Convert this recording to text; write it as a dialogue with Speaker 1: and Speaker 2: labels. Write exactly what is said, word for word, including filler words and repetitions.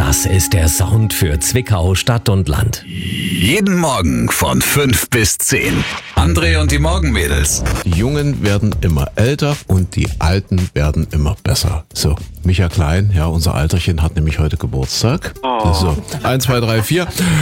Speaker 1: Das ist der Sound für Zwickau, Stadt und Land.
Speaker 2: Jeden Morgen von fünf bis zehn. André und die Morgenmädels.
Speaker 3: Die Jungen werden immer älter und die Alten werden immer besser. So, Micha Klein, ja, unser Alterchen hat nämlich heute Geburtstag.
Speaker 4: Oh.
Speaker 3: So, eins, zwei, drei, vier.